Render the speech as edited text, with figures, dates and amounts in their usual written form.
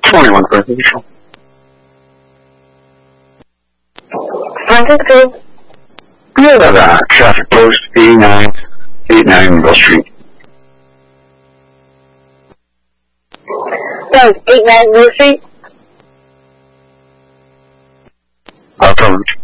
21 residential. Traffic post 89 Mill Street. That was 89 Mill Street? Coverage.